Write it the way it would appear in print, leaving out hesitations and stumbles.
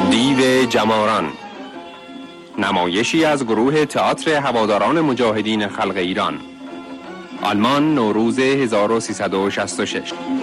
دیو جماران، نمایشی از گروه تئاتر هواداران مجاهدین خلق ایران، آلمان، نوروز 1366.